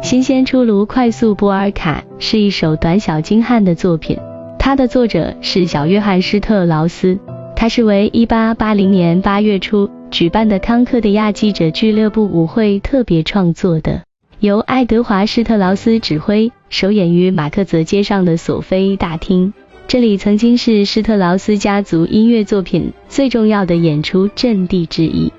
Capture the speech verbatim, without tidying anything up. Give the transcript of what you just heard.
新鲜出炉快速波尔卡是一首短小精悍的作品，它的作者是小约翰施特劳斯，他是为一八八零年八月初举办的康克的亚记者俱乐部舞会特别创作的，由爱德华施特劳斯指挥，首演于马克泽街上的索菲大厅。这里曾经是施特劳斯家族音乐作品最重要的演出阵地之一。